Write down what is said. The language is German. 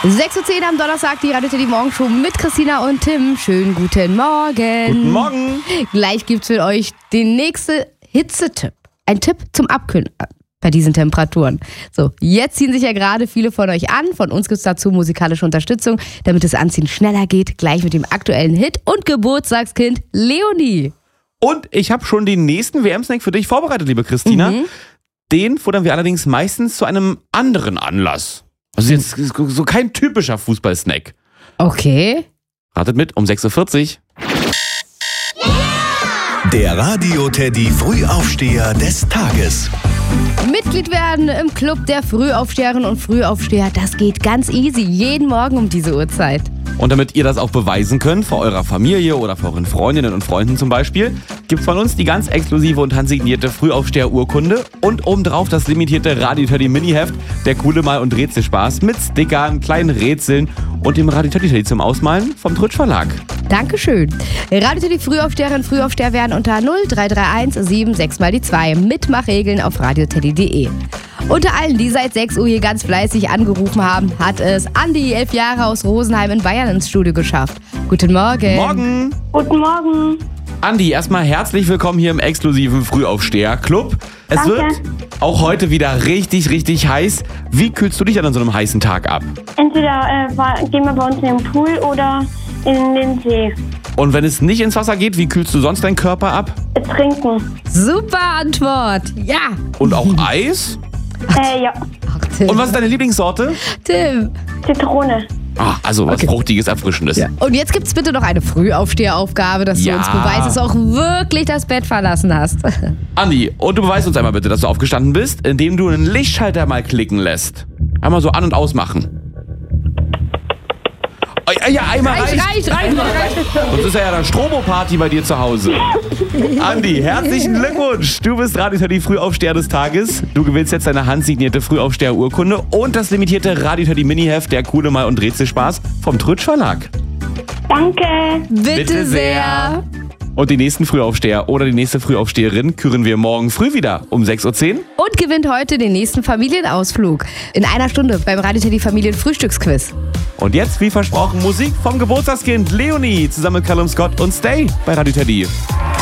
6:10 Uhr am Donnerstag, die Radio Teddy Morgenshow mit Christina und Tim. Schönen guten Morgen. Guten Morgen. Gleich gibt's für euch den nächsten Hitzetipp. Ein Tipp zum Abkühlen bei diesen Temperaturen. So, jetzt ziehen sich ja gerade viele von euch an. Von uns gibt's dazu musikalische Unterstützung, damit das Anziehen schneller geht. Gleich mit dem aktuellen Hit und Geburtstagskind Leonie. Und ich habe schon den nächsten WM-Snack für dich vorbereitet, liebe Christina. Den futtern wir allerdings meistens zu einem anderen Anlass. Also jetzt so kein typischer Fußballsnack. Okay. Ratet mit um 6:40 Uhr. Der Radio Teddy Frühaufsteher des Tages. Mitglied werden im Club der Frühaufsteherinnen und Frühaufsteher, das geht ganz easy, jeden Morgen um diese Uhrzeit. Und damit ihr das auch beweisen könnt, vor eurer Familie oder vor euren Freundinnen und Freunden zum Beispiel, gibt's von uns die ganz exklusive und handsignierte Frühaufsteher-Urkunde und obendrauf das limitierte Radio Teddy Mini-Heft, der coole Mal- und Rätselspaß mit Stickern, kleinen Rätseln und dem Radio Teddy zum Ausmalen vom Trutsch Verlag. Dankeschön. Radio Teddy Frühaufsteherinnen und Frühaufsteher werden unter 0331 76 mal die 2 Mitmachregeln auf radioteddy.de. Unter allen, die seit 6 Uhr hier ganz fleißig angerufen haben, hat es Andi, 11 Jahre aus Rosenheim in Bayern ins Studio geschafft. Guten Morgen. Morgen. Guten Morgen. Andi, erstmal herzlich willkommen hier im exklusiven Frühaufsteher-Club. Es Danke. wird auch heute wieder richtig, richtig heiß. Wie kühlst du dich an so einem heißen Tag ab? Entweder gehen wir bei uns in den Pool oder in den See. Und wenn es nicht ins Wasser geht, wie kühlst du sonst deinen Körper ab? Trinken. Super Antwort. Ja. Und auch Eis? Ja. Ach, Tim. Und was ist deine Lieblingssorte? Tim. Zitrone. Ah, also was Fruchtiges, Erfrischendes. Ja. Und jetzt gibt's bitte noch eine Frühaufsteheraufgabe, dass du uns beweist, dass du auch wirklich das Bett verlassen hast. Andi, und du beweist uns einmal bitte, dass du aufgestanden bist, indem du einen Lichtschalter mal klicken lässt. Einmal so an- und ausmachen. Ja, einmal reicht. Sonst ist ja eine Strobo-Party bei dir zu Hause. Andi, herzlichen Glückwunsch. Du bist Radio Teddy Frühaufsteher des Tages. Du gewinnst jetzt deine handsignierte Frühaufsteher-Urkunde und das limitierte Radio Teddy Mini-Heft, der coole Mal- und Rätselspaß vom Trutsch Verlag. Danke. Bitte sehr. Und die nächsten Frühaufsteher oder die nächste Frühaufsteherin küren wir morgen früh wieder um 6:10 Uhr. Und gewinnt heute den nächsten Familienausflug. In einer Stunde beim Radio Teddy Familienfrühstücksquiz. Und jetzt, wie versprochen, Musik vom Geburtstagskind Leonie zusammen mit Callum Scott und Stay bei Radio Teddy.